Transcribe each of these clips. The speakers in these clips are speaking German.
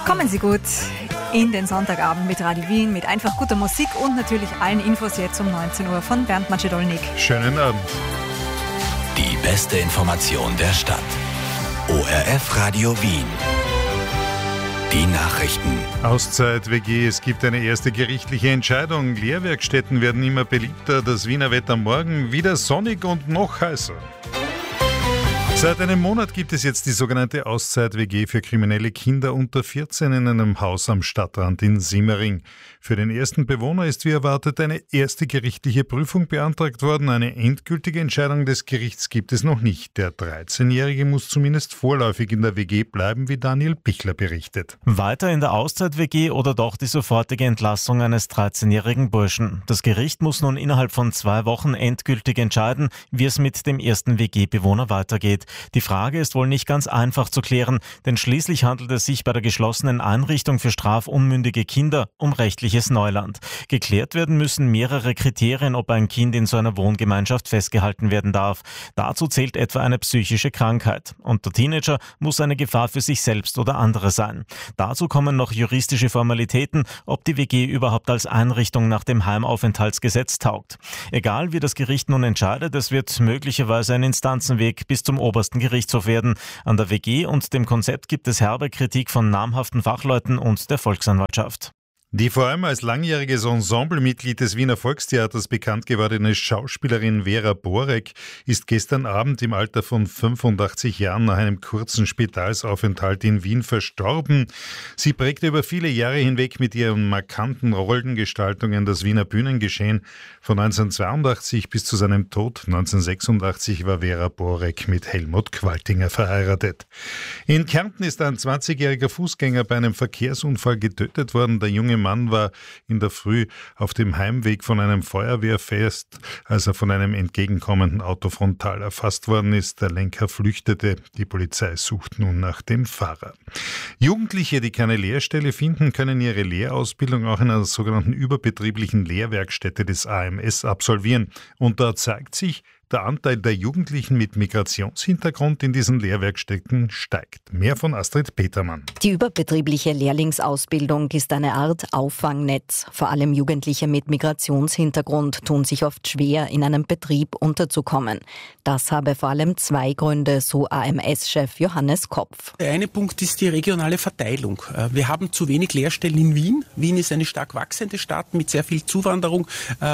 Kommen Sie gut in den Sonntagabend mit Radio Wien, mit einfach guter Musik und natürlich allen Infos jetzt um 19 Uhr von Bernd Macedolnik. Schönen Abend. Die beste Information der Stadt. ORF Radio Wien. Die Nachrichten. Auszeit WG, es gibt eine erste gerichtliche Entscheidung. Lehrwerkstätten werden immer beliebter. Das Wiener Wetter morgen wieder sonnig und noch heißer. Seit einem Monat gibt es jetzt die sogenannte Auszeit-WG für kriminelle Kinder unter 14 in einem Haus am Stadtrand in Simmering. Für den ersten Bewohner ist wie erwartet eine erste gerichtliche Prüfung beantragt worden. Eine endgültige Entscheidung des Gerichts gibt es noch nicht. Der 13-Jährige muss zumindest vorläufig in der WG bleiben, wie Daniel Pichler berichtet. Weiter in der Auszeit-WG oder doch die sofortige Entlassung eines 13-jährigen Burschen. Das Gericht muss nun innerhalb von 2 Wochen endgültig entscheiden, wie es mit dem ersten WG-Bewohner weitergeht. Die Frage ist wohl nicht ganz einfach zu klären, denn schließlich handelt es sich bei der geschlossenen Einrichtung für strafunmündige Kinder um rechtliches Neuland. Geklärt werden müssen mehrere Kriterien, ob ein Kind in so einer Wohngemeinschaft festgehalten werden darf. Dazu zählt etwa eine psychische Krankheit. Und der Teenager muss eine Gefahr für sich selbst oder andere sein. Dazu kommen noch juristische Formalitäten, ob die WG überhaupt als Einrichtung nach dem Heimaufenthaltsgesetz taugt. Egal wie das Gericht nun entscheidet, es wird möglicherweise ein Instanzenweg bis zum obersten Gerichtshof werden. An der WG und dem Konzept gibt es herbe Kritik von namhaften Fachleuten und der Volksanwaltschaft. Die vor allem als langjähriges Ensemblemitglied des Wiener Volkstheaters bekannt gewordene Schauspielerin Vera Borek ist gestern Abend im Alter von 85 Jahren nach einem kurzen Spitalsaufenthalt in Wien verstorben. Sie prägte über viele Jahre hinweg mit ihren markanten Rollengestaltungen das Wiener Bühnengeschehen. Von 1982 bis zu seinem Tod 1986 war Vera Borek mit Helmut Qualtinger verheiratet. In Kärnten ist ein 20-jähriger Fußgänger bei einem Verkehrsunfall getötet worden. Der junge Mann war in der Früh auf dem Heimweg von einem Feuerwehrfest, als er von einem entgegenkommenden Auto frontal erfasst worden ist. Der Lenker flüchtete. Die Polizei sucht nun nach dem Fahrer. Jugendliche, die keine Lehrstelle finden, können ihre Lehrausbildung auch in einer sogenannten überbetrieblichen Lehrwerkstätte des AMS absolvieren. Und da zeigt sich, der Anteil der Jugendlichen mit Migrationshintergrund in diesen Lehrwerkstätten steigt. Mehr von Astrid Petermann. Die überbetriebliche Lehrlingsausbildung ist eine Art Auffangnetz. Vor allem Jugendliche mit Migrationshintergrund tun sich oft schwer, in einem Betrieb unterzukommen. Das habe vor allem 2 Gründe, so AMS-Chef Johannes Kopf. Der eine Punkt ist die regionale Verteilung. Wir haben zu wenig Lehrstellen in Wien. Wien ist eine stark wachsende Stadt mit sehr viel Zuwanderung.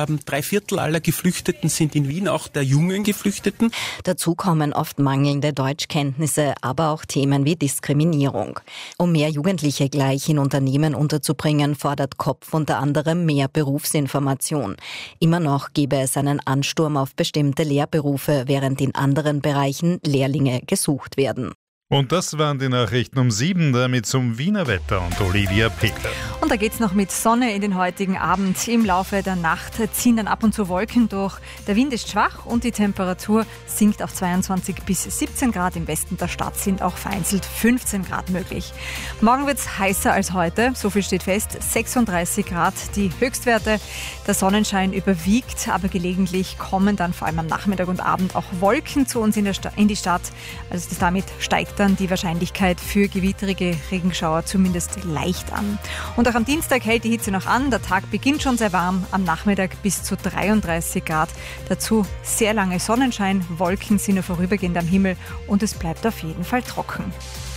3/4 aller Geflüchteten sind in Wien, auch der jungen Geflüchteten. Dazu kommen oft mangelnde Deutschkenntnisse, aber auch Themen wie Diskriminierung. Um mehr Jugendliche gleich in Unternehmen unterzubringen, fordert Kopf unter anderem mehr Berufsinformation. Immer noch gebe es einen Ansturm auf bestimmte Lehrberufe, während in anderen Bereichen Lehrlinge gesucht werden. Und das waren die Nachrichten um 7, damit zum Wiener Wetter und Olivia Peter. Und da geht's noch mit Sonne in den heutigen Abend. Im Laufe der Nacht ziehen dann ab und zu Wolken durch. Der Wind ist schwach und die Temperatur sinkt auf 22 bis 17 Grad. Im Westen der Stadt sind auch vereinzelt 15 Grad möglich. Morgen wird's heißer als heute, so viel steht fest. 36 Grad die Höchstwerte. Der Sonnenschein überwiegt, aber gelegentlich kommen dann vor allem am Nachmittag und Abend auch Wolken zu uns in die Stadt. Also damit steigt dann die Wahrscheinlichkeit für gewitterige Regenschauer zumindest leicht an. Und auch am Dienstag hält die Hitze noch an. Der Tag beginnt schon sehr warm, am Nachmittag bis zu 33 Grad. Dazu sehr lange Sonnenschein, Wolken sind nur vorübergehend am Himmel und es bleibt auf jeden Fall trocken.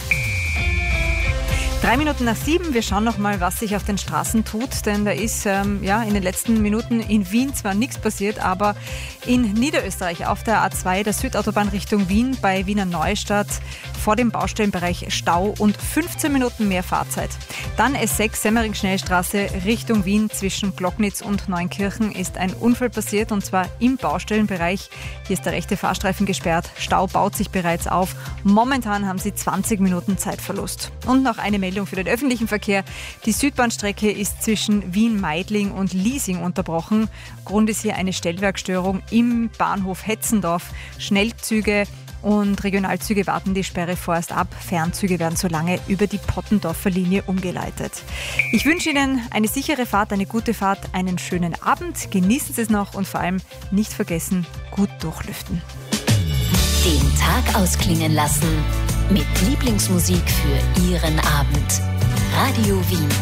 3 Minuten nach 7, wir schauen noch mal, was sich auf den Straßen tut, denn da ist in den letzten Minuten in Wien zwar nichts passiert, aber in Niederösterreich auf der A2, der Südautobahn Richtung Wien bei Wiener Neustadt vor dem Baustellenbereich Stau und 15 Minuten mehr Fahrzeit. Dann S6 Semmering-Schnellstraße Richtung Wien zwischen Glocknitz und Neunkirchen ist ein Unfall passiert und zwar im Baustellenbereich. Hier ist der rechte Fahrstreifen gesperrt, Stau baut sich bereits auf. Momentan haben Sie 20 Minuten Zeitverlust. Und noch eine Meldung für den öffentlichen Verkehr. Die Südbahnstrecke ist zwischen Wien-Meidling und Liesing unterbrochen. Grund ist hier eine Stellwerkstörung im Bahnhof Hetzendorf. Schnellzüge und Regionalzüge warten die Sperre vorerst ab. Fernzüge werden so lange über die Pottendorfer Linie umgeleitet. Ich wünsche Ihnen eine sichere Fahrt, eine gute Fahrt, einen schönen Abend. Genießen Sie es noch und vor allem nicht vergessen, gut durchlüften. Den Tag ausklingen lassen mit Lieblingsmusik für Ihren Abend. Radio Wien.